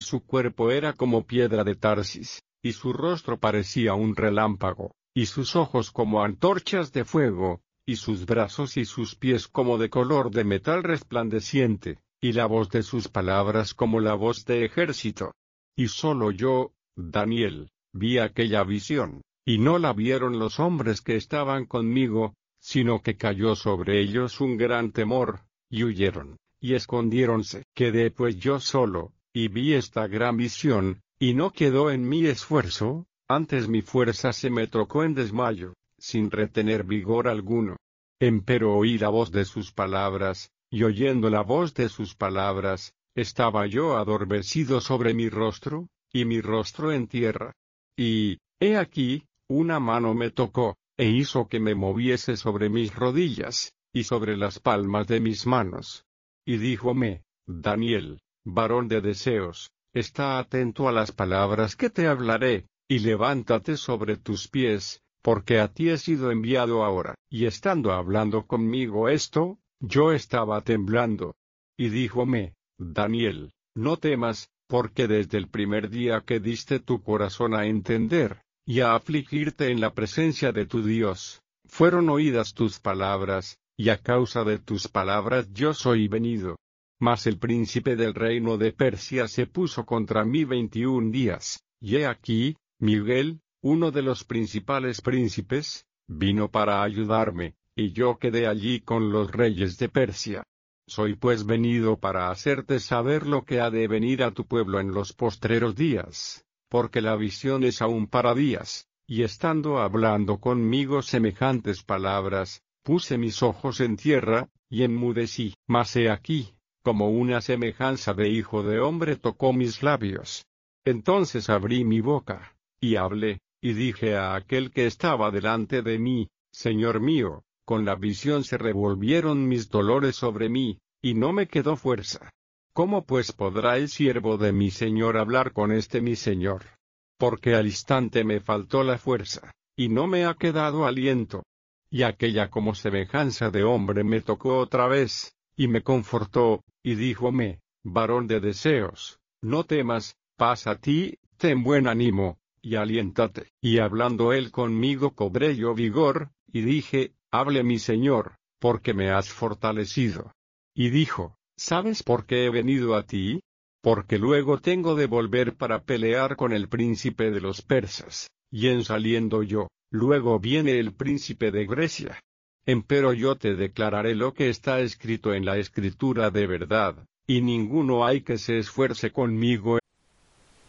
Su cuerpo era como piedra de Tarsis, y su rostro parecía un relámpago, y sus ojos como antorchas de fuego, y sus brazos y sus pies como de color de metal resplandeciente, y la voz de sus palabras como la voz de ejército. Y solo yo, Daniel, vi aquella visión, y no la vieron los hombres que estaban conmigo, sino que cayó sobre ellos un gran temor, y huyeron, y escondiéronse. Quedé pues yo solo, y vi esta gran visión, y no quedó en mí esfuerzo, antes mi fuerza se me trocó en desmayo, sin retener vigor alguno. Empero oí la voz de sus palabras, y oyendo la voz de sus palabras, estaba yo adormecido sobre mi rostro, y mi rostro en tierra. Y, he aquí, una mano me tocó, e hizo que me moviese sobre mis rodillas, y sobre las palmas de mis manos. Y díjome, Daniel, varón de deseos, está atento a las palabras que te hablaré, y levántate sobre tus pies, porque a ti he sido enviado ahora. Y estando hablando conmigo esto, yo estaba temblando. Y díjome, Daniel, no temas, porque desde el primer día que diste tu corazón a entender, y a afligirte en la presencia de tu Dios, fueron oídas tus palabras, y a causa de tus palabras yo soy venido. Mas el príncipe del reino de Persia se puso contra mí 21 días, y he aquí, Miguel, uno de los principales príncipes, vino para ayudarme, y yo quedé allí con los reyes de Persia. Soy pues venido para hacerte saber lo que ha de venir a tu pueblo en los postreros días, porque la visión es aún para días. Y estando hablando conmigo semejantes palabras, puse mis ojos en tierra, y enmudecí. Mas he aquí, como una semejanza de hijo de hombre tocó mis labios. Entonces abrí mi boca, y hablé, y dije a aquel que estaba delante de mí, Señor mío, con la visión se revolvieron mis dolores sobre mí, y no me quedó fuerza. ¿Cómo pues podrá el siervo de mi Señor hablar con este mi Señor? Porque al instante me faltó la fuerza, y no me ha quedado aliento. Y aquella como semejanza de hombre me tocó otra vez, y me confortó, y díjome, varón de deseos, no temas, paz a ti, ten buen ánimo, y aliéntate. Y hablando él conmigo cobré yo vigor, y dije, hable mi Señor, porque me has fortalecido. Y dijo, ¿sabes por qué he venido a ti? Porque luego tengo de volver para pelear con el príncipe de los persas, y en saliendo yo, luego viene el príncipe de Grecia. Empero yo te declararé lo que está escrito en la Escritura de verdad, y ninguno hay que se esfuerce conmigo